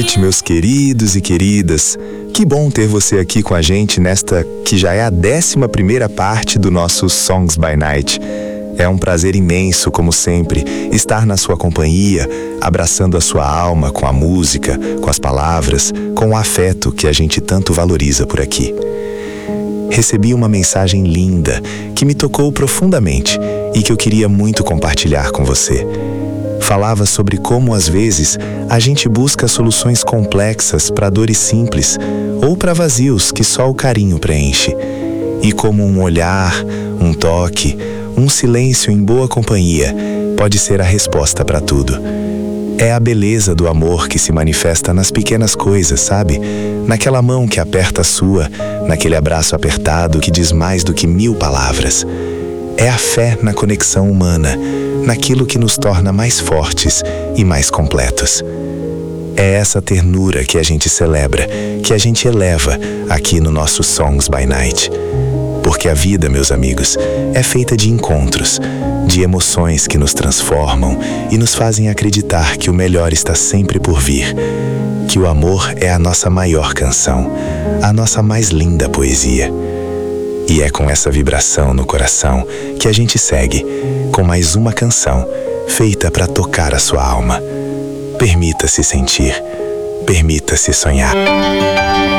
noite, meus queridos e queridas. Que bom ter você aqui com a gente nesta que já é a 11ª parte do nosso Songs by Night. É um prazer imenso, como sempre, estar na sua companhia, abraçando a sua alma com a música, com as palavras, com o afeto que a gente tanto valoriza por aqui. Recebi uma mensagem linda que me tocou profundamente e que eu queria muito compartilhar com você. Falava sobre como, às vezes, a gente busca soluções complexas para dores simples ou para vazios que só o carinho preenche. E como um olhar, um toque, um silêncio em boa companhia pode ser a resposta para tudo. É a beleza do amor que se manifesta nas pequenas coisas, sabe? Naquela mão que aperta a sua, naquele abraço apertado que diz mais do que 1000 palavras. É a fé na conexão humana, naquilo que nos torna mais fortes e mais completos. É essa ternura que a gente celebra, que a gente eleva aqui no nosso Songs by Night. Porque a vida, meus amigos, é feita de encontros, de emoções que nos transformam e nos fazem acreditar que o melhor está sempre por vir. Que o amor é a nossa maior canção, a nossa mais linda poesia. E é com essa vibração no coração que a gente segue com mais uma canção feita para tocar a sua alma. Permita-se sentir, permita-se sonhar.